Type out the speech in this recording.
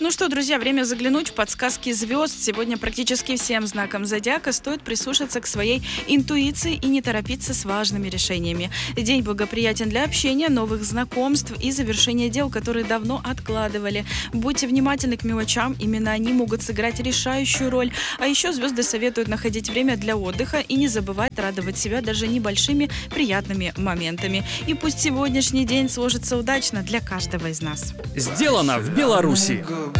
Ну что, друзья, время заглянуть в подсказки звезд. Сегодня практически всем знакам зодиака стоит прислушаться к своей интуиции и не торопиться с важными решениями. День благоприятен для общения, новых знакомств и завершения дел, которые давно откладывали. Будьте внимательны к мелочам, именно они могут сыграть решающую роль. А еще звезды советуют находить время для отдыха и не забывать радовать себя даже небольшими приятными моментами. И пусть сегодняшний день сложится удачно для каждого из нас. Сделано в Беларуси.